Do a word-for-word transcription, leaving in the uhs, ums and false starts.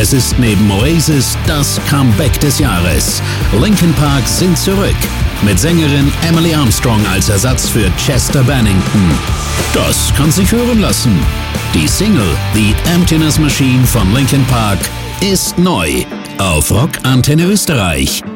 Es ist neben Oasis das Comeback des Jahres. Linkin Park sind zurück. Mit Sängerin Emily Armstrong als Ersatz für Chester Bennington. Das kann sich hören lassen. Die Single The Emptiness Machine von Linkin Park ist neu auf Rock Antenne Österreich.